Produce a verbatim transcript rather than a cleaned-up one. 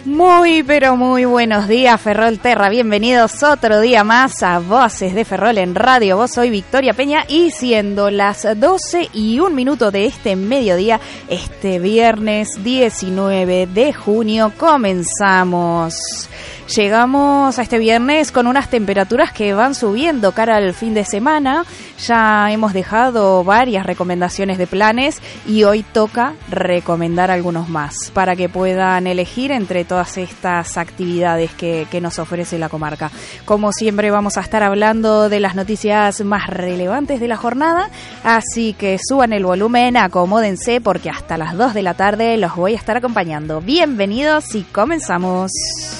Muy, pero muy buenos días, Ferrol Terra. Bienvenidos otro día más a Voces de Ferrol en Radio Voz. Soy Victoria Peña y siendo las doce y un minuto de este mediodía, este viernes diecinueve de junio, comenzamos. Llegamos a este viernes con unas temperaturas que van subiendo cara al fin de semana. Ya hemos dejado varias recomendaciones de planes y hoy toca recomendar algunos más para que puedan elegir entre todas estas actividades que, que nos ofrece la comarca. Como siempre vamos a estar hablando de las noticias más relevantes de la jornada, así que suban el volumen, acomódense porque hasta las dos de la tarde los voy a estar acompañando. Bienvenidos y comenzamos.